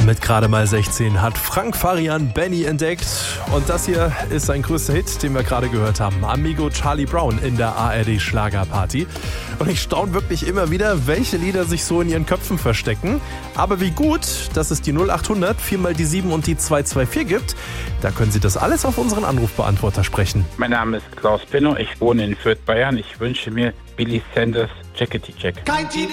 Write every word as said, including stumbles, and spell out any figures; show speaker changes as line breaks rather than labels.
Mit gerade mal sechzehn hat Frank Farian Benny entdeckt. Und das hier ist sein größter Hit, den wir gerade gehört haben. Amigo Charlie Brown in der A R D-Schlagerparty. Und ich staune wirklich immer wieder, welche Lieder sich so in ihren Köpfen verstecken. Aber wie gut, dass es die null acht hundert, viermal die sieben und die zwei zwei vier gibt. Da können Sie das alles auf unseren Anrufbeantworter sprechen.
Mein Name ist Klaus Pinnow, ich wohne in Fürth, Bayern. Ich wünsche mir Billy Sanders Jackety Jack.
Kein T